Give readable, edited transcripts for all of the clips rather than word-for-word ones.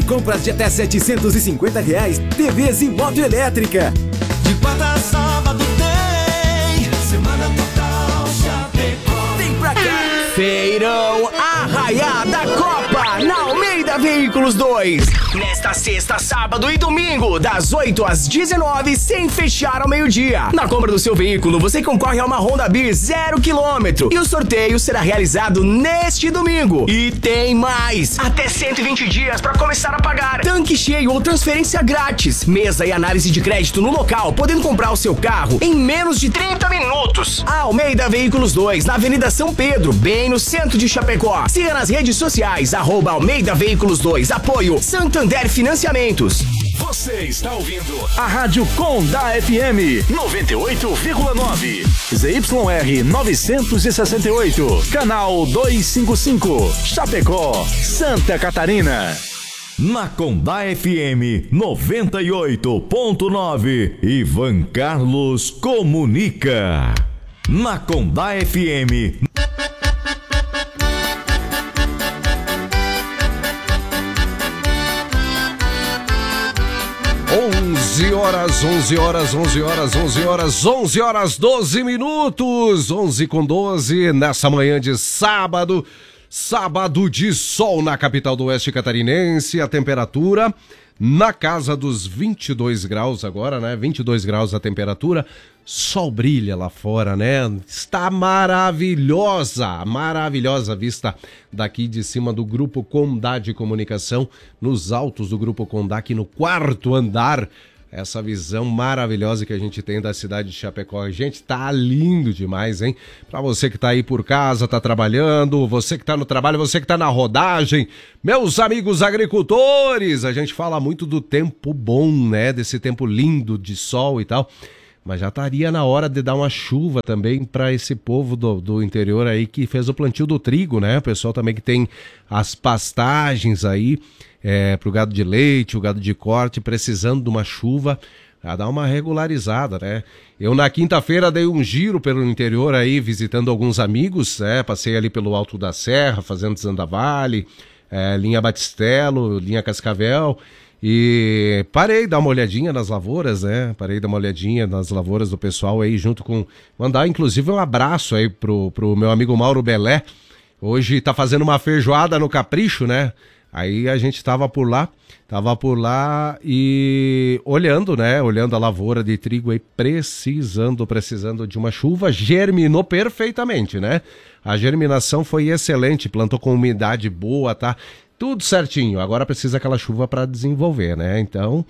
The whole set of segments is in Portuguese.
compras de até R$750, TVs e moto elétrica. De quarta a sábado tem Semana Total Chapecó. Vem pra cá! Feirão Arraiá da Copa na Almeida Veículos 2. Nesta sexta, sábado e domingo, das 8 às 19, sem fechar ao meio-dia. Na compra do seu veículo, você concorre a uma Honda Bis 0 km. E o sorteio será realizado neste domingo. E tem mais! Até 120 dias para começar a pagar. Tanque cheio ou transferência grátis. Mesa e análise de crédito no local, podendo comprar o seu carro em menos de 30 minutos. A Almeida Veículos 2, na Avenida São Pedro, bem no centro de Chapecó. Siga nas redes sociais, @Almeida Veículos 2. Apoio Santander Financiamentos. Você está ouvindo a Rádio Condá FM 98,9. ZYR 968. Canal 255. Chapecó, Santa Catarina. Na Condá FM 98,9. Ivan Carlos comunica. Na Condá FM. 11h12 minutos, 11h12, nessa manhã de sábado de sol na capital do Oeste Catarinense, a temperatura na casa dos 22 graus agora, né? 22 graus a temperatura, sol brilha lá fora, né? Está maravilhosa a vista daqui de cima do Grupo Condá de Comunicação, nos altos do Grupo Condá, aqui no 4º andar. Essa visão maravilhosa que a gente tem da cidade de Chapecó. Gente, tá lindo demais, hein? Pra você que tá aí por casa, tá trabalhando, você que tá no trabalho, você que tá na rodagem, meus amigos agricultores, a gente fala muito do tempo bom, né? Desse tempo lindo de sol e tal. Mas já estaria na hora de dar uma chuva também para esse povo do interior aí que fez o plantio do trigo, né? O pessoal também que tem as pastagens aí, pro gado de leite, o gado de corte, precisando de uma chuva a dar uma regularizada, né? Eu na quinta-feira dei um giro pelo interior aí, visitando alguns amigos, passei ali pelo Alto da Serra, fazendo Zandavale, linha Batistelo, linha Cascavel, e parei dar uma olhadinha nas lavouras, né? Parei dar uma olhadinha nas lavouras do pessoal aí, junto com... Mandar, inclusive, um abraço aí pro meu amigo Mauro Belé. Hoje tá fazendo uma feijoada no Capricho, né? Aí a gente tava por lá e olhando, né? Olhando a lavoura de trigo aí, precisando de uma chuva. Germinou perfeitamente, né? A germinação foi excelente, plantou com umidade boa, tá? Tudo certinho, agora precisa aquela chuva para desenvolver, né? Então,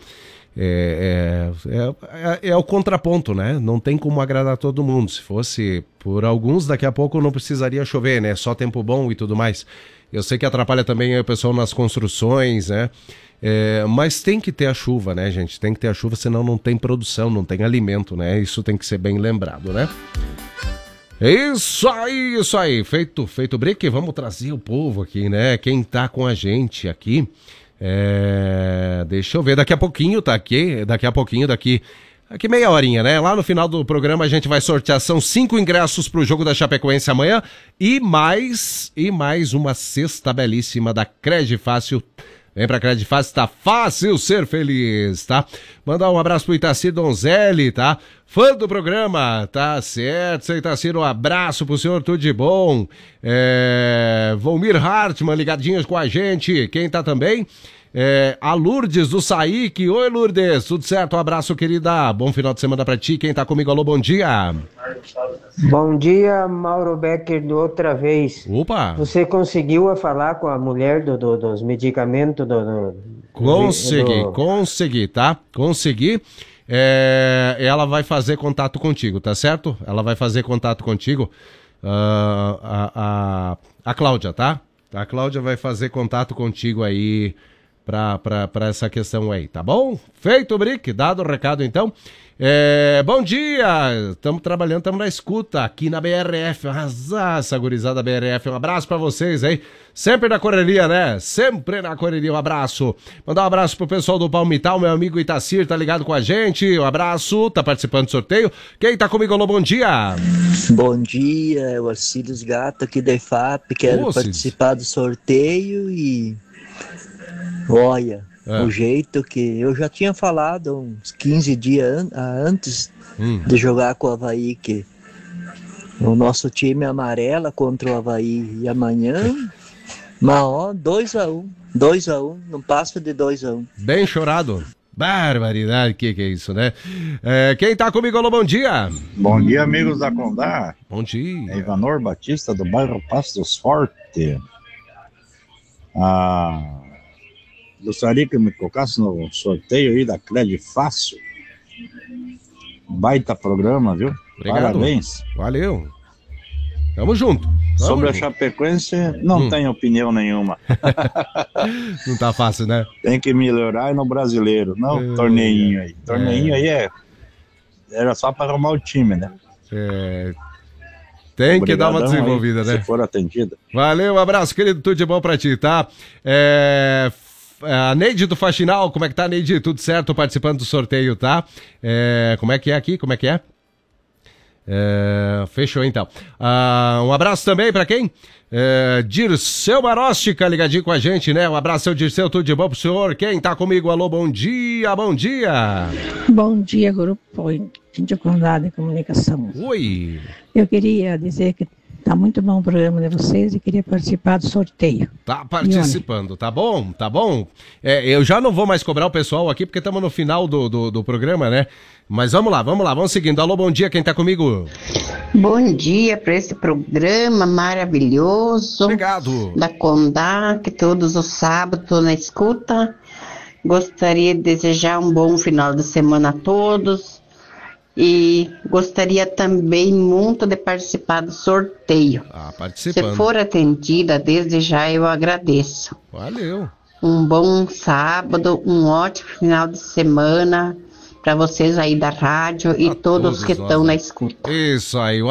é o contraponto, né? Não tem como agradar todo mundo. Se fosse por alguns, daqui a pouco não precisaria chover, né? Só tempo bom e tudo mais. Eu sei que atrapalha também o pessoal nas construções, né? Mas tem que ter a chuva, né, gente? Tem que ter a chuva, senão não tem produção, não tem alimento, né? Isso tem que ser bem lembrado, né? Isso aí, feito o break, vamos trazer o povo aqui, né? Quem tá com a gente aqui, deixa eu ver, daqui a pouquinho daqui meia horinha, né? Lá no final do programa a gente vai sortear, são 5 ingressos pro jogo da Chapecoense amanhã e mais uma cesta belíssima da Credifácil. Vem pra Credifácil, tá fácil ser feliz, tá? Mandar um abraço pro Itaci Donzelli, tá? Fã do programa, tá certo, seu Itaci, um abraço pro senhor, tudo de bom. Volmir Hartmann, ligadinhos com a gente, quem tá também? A Lourdes do Saíque. Oi, Lourdes, tudo certo? Um abraço, querida, bom final de semana pra ti, quem tá comigo, alô, bom dia. Bom dia, Mauro Becker, do outra vez. Opa! Você conseguiu falar com a mulher dos medicamentos? Consegui, tá? Consegui. Ela vai fazer contato contigo, tá certo? Ela vai fazer contato contigo. A Cláudia, tá? A Cláudia vai fazer contato contigo aí pra essa questão aí, tá bom? Feito o brick, dado o recado então. Bom dia, estamos trabalhando, estamos na escuta aqui na BRF, essa gurizada BRF, um abraço pra vocês aí, sempre na correria, né? Sempre na correria, um abraço. Mandar um abraço pro pessoal do Palmital, meu amigo Itacir, tá ligado com a gente, um abraço, tá participando do sorteio. Quem tá comigo, alô, bom dia. Bom dia, é o Arcílios Gato aqui da EFAP, quero participar do sorteio e... Olha, o jeito que eu já tinha falado uns 15 dias antes de jogar com o Avaí, que o nosso time é amarela contra o Avaí, e amanhã, mas ó, 2-1, não passa de 2-1. Bem chorado. Barbaridade, que é isso, né? Quem tá comigo, alô, bom dia. Bom dia, amigos da Condá. Bom dia. É Ivanor Batista, do bairro Pastos Forte. Gostaria que me colocasse no sorteio aí da Crédito Fácil. Baita programa, viu? Obrigado. Parabéns. Valeu. Tamo junto. Sobre a Chapecoense, não tenho opinião nenhuma. Não tá fácil, né? Tem que melhorar no brasileiro, não torneinho aí. Torneinho aí era só para arrumar o time, né? Tem Obrigadão que dar uma desenvolvida, aí, né? Se for atendida. Valeu, um abraço, querido, tudo de bom pra ti, tá? A Neide do Faxinal, como é que tá, Neide? Tudo certo, participando do sorteio, tá? Como é que é aqui? Como é que é? Fechou então. Um abraço também pra quem? Dirceu Marostica, ligadinho com a gente, né? Um abraço, seu Dirceu, tudo de bom pro senhor? Quem tá comigo? Alô, bom dia, bom dia. Bom dia, grupo Índio Condá de Comunicação. Oi. Eu queria dizer que tá muito bom o programa de vocês e queria participar do sorteio. Tá participando, tá bom, tá bom. Eu já não vou mais cobrar o pessoal aqui porque estamos no final do programa, né? Mas vamos lá, vamos seguindo. Alô, bom dia, quem tá comigo? Bom dia para esse programa maravilhoso. Obrigado. Da Condá, que todos os sábados tô na escuta. Gostaria de desejar um bom final de semana a todos. E gostaria também muito de participar do sorteio. Participando. Se for atendida, desde já eu agradeço. Valeu. Um bom sábado, um ótimo final de semana para vocês aí da rádio e todos que estão na escuta. Isso aí.